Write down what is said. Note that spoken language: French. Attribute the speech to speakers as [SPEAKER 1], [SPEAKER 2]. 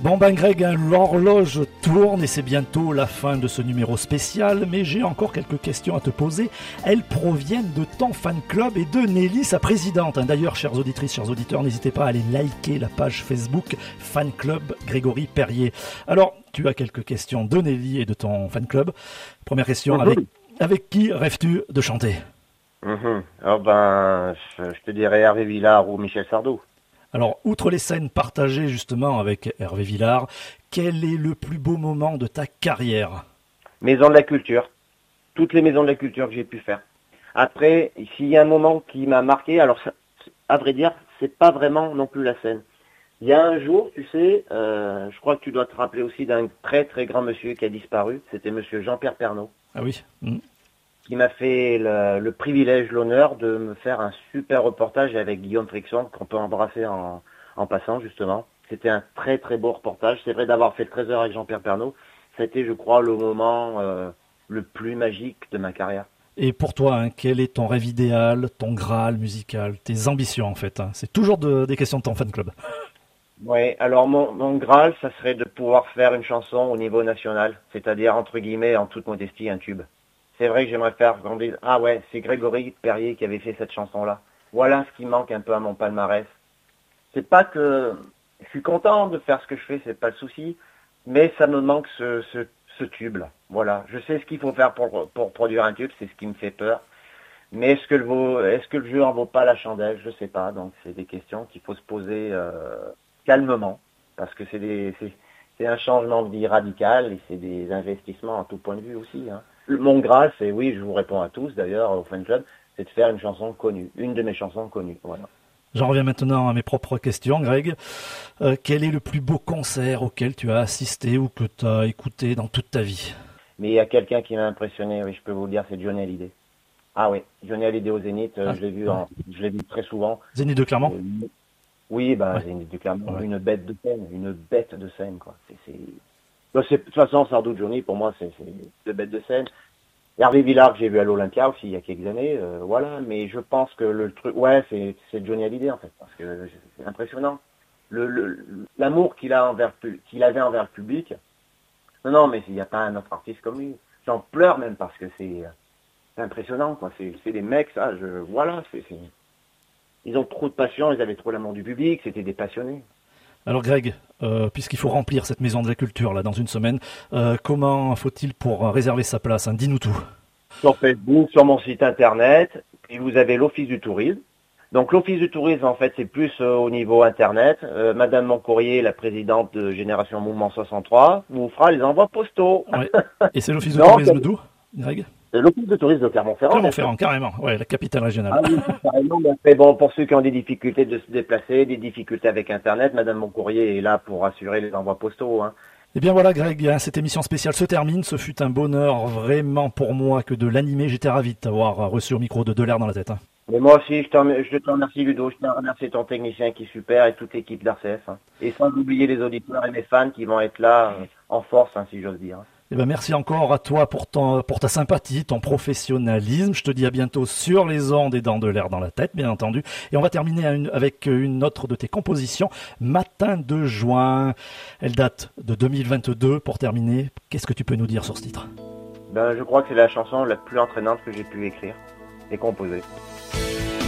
[SPEAKER 1] Bon ben Greg, l'horloge tourne et c'est bientôt la fin de ce numéro spécial, mais j'ai encore quelques questions à te poser. Elles proviennent de ton fan club et de Nelly, sa présidente. D'ailleurs, chères auditrices, chers auditeurs, n'hésitez pas à aller liker la page Facebook Fan Club Grégory Perrier. Alors, tu as quelques questions de Nelly et de ton fan club. Première question, avec qui rêves-tu de chanter?
[SPEAKER 2] Alors je te dirais Hervé Villard ou Michel Sardou.
[SPEAKER 1] Alors, outre les scènes partagées justement avec Hervé Villard, quel est le plus beau moment de ta carrière?
[SPEAKER 2] Maison de la Culture. Toutes les maisons de la culture que j'ai pu faire. Après, s'il y a un moment qui m'a marqué, alors à vrai dire, c'est pas vraiment non plus la scène. Il y a un jour, tu sais, je crois que tu dois te rappeler aussi d'un très très grand monsieur qui a disparu. C'était monsieur Jean-Pierre Pernaut.
[SPEAKER 1] Ah oui.
[SPEAKER 2] Qui m'a fait le privilège, l'honneur de me faire un super reportage avec Guillaume Frixon, qu'on peut embrasser en passant, justement. C'était un très très beau reportage. C'est vrai d'avoir fait le 13 heures avec Jean-Pierre Pernaut. Ça a été, je crois, le moment le plus magique de ma carrière.
[SPEAKER 1] Et pour toi, quel est ton rêve idéal, ton Graal musical, tes ambitions en fait? C'est toujours des questions de ton fan club.
[SPEAKER 2] Oui, alors mon Graal, ça serait de pouvoir faire une chanson au niveau national, c'est-à-dire, entre guillemets, en toute modestie, un tube. C'est vrai que j'aimerais faire qu'on dise « Ah ouais, c'est Grégory Perrier qui avait fait cette chanson-là. » Voilà ce qui manque un peu à mon palmarès. C'est pas que je suis content de faire ce que je fais, c'est pas le souci, mais ça me manque ce tube-là. Voilà, je sais ce qu'il faut faire pour produire un tube, c'est ce qui me fait peur. Mais est-ce que le jeu en vaut pas la chandelle? Je sais pas, donc c'est des questions qu'il faut se poser calmement, parce que c'est un changement de vie radical et c'est des investissements à tout point de vue aussi. Mon Graal, c'est, oui, je vous réponds à tous d'ailleurs au fan club, c'est de faire une chanson connue, une de mes chansons connues. Voilà.
[SPEAKER 1] J'en reviens maintenant à mes propres questions, Greg. Quel est le plus beau concert auquel tu as assisté ou que tu as écouté dans toute ta vie?
[SPEAKER 2] Mais il y a quelqu'un qui m'a impressionné, oui, je peux vous le dire, c'est Johnny Hallyday. Ah oui, Johnny Hallyday au Zénith, je l'ai vu très souvent.
[SPEAKER 1] Zénith de Clermont?
[SPEAKER 2] Oui, ouais. Zénith de Clermont, ouais. Une bête de scène, quoi. De toute façon, Sardou Johnny, pour moi, c'est de bête de scène. Hervé Villard, que j'ai vu à l'Olympia aussi il y a quelques années, voilà. Mais je pense que le truc, ouais, c'est Johnny Hallyday en fait, parce que c'est impressionnant. L'amour qu'il avait envers le public. Non, mais il n'y a pas un autre artiste comme lui. J'en pleure même parce que c'est impressionnant, quoi. C'est des mecs, ça, voilà, ils ont trop de passion, ils avaient trop l'amour du public, c'était des passionnés.
[SPEAKER 1] Alors Greg, puisqu'il faut remplir cette maison de la culture là dans une semaine, comment faut-il pour réserver sa place? Dis-nous tout.
[SPEAKER 2] Sur Facebook, sur mon site internet, puis vous avez l'Office du tourisme. Donc l'Office du tourisme, en fait, c'est plus au niveau internet. Madame Moncourrier, la présidente de Génération Mouvement 63, vous fera les envois postaux.
[SPEAKER 1] Ouais. Et c'est l'Office du tourisme d'où, Greg?
[SPEAKER 2] L'Office de tourisme de Clermont-Ferrand.
[SPEAKER 1] Clermont-Ferrand, carrément, ouais, la capitale régionale.
[SPEAKER 2] Ah oui, carrément. Mais bon, pour ceux qui ont des difficultés de se déplacer, des difficultés avec Internet, Madame Moncourrier est là pour assurer les envois postaux.
[SPEAKER 1] Eh bien voilà Greg, cette émission spéciale se termine. Ce fut un bonheur vraiment pour moi que de l'animer. J'étais ravi de t'avoir reçu au micro de Delers dans la tête.
[SPEAKER 2] Mais moi aussi, je te remercie Ludo, je te remercie ton technicien qui est super et toute l'équipe d'RCF. Et sans oublier les auditeurs et mes fans qui vont être là en force, si j'ose dire.
[SPEAKER 1] Eh ben merci encore à toi pour ta sympathie, ton professionnalisme. Je te dis à bientôt sur les ondes et dans de l'air dans la tête, bien entendu. Et on va terminer avec une autre de tes compositions, Matin de juin. Elle date de 2022. Pour terminer, qu'est-ce que tu peux nous dire sur ce titre?
[SPEAKER 2] Je crois que c'est la chanson la plus entraînante que j'ai pu écrire et composer.